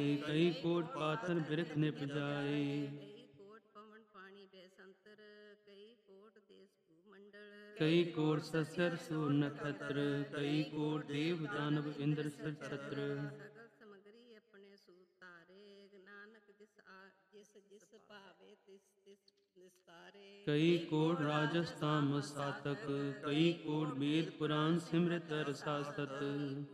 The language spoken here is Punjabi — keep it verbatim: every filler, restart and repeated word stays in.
ਕਈ ਕੋਟ ਪਾਤਰ ਬਿਰਖ ਨਿਪ ਜਾਏ। ਕਈ ਕੋਟ ਪਵਨ ਪਾਣੀ ਬੈਸੰਤਰ, ਕਈ ਕੋਟ ਦੇਸ ਭੂਮੰਡਲ, ਕਈ ਕੋਟ ਸਸਰ ਸੂ ਨਖਤਰ, ਕਈ ਕੋਟ ਦੇਵ ਦਾਨਵ ਇੰਦਰ ਸਰ ਛਤਰ। ਸਗਲ ਸਮਗਰੀ ਆਪਣੇ ਸੂਤ ਧਾਰੇ, ਨਾਨਕ ਜਿਸ ਆ ਜਿਸ ਜਿਸ ਭਾਵੇ ਤਿਸ ਤਿਸ ਨਿਸਤਾਰੇ। ਕਈ ਕੋਟ ਰਾਜਸ ਤਾਮਸ ਸਾਤਕ, ਕਈ ਕੋਟ ਵੇਦ ਪੁਰਾਨ ਸਿਮਰਿਤ ਅਰ ਸਾਸਤ।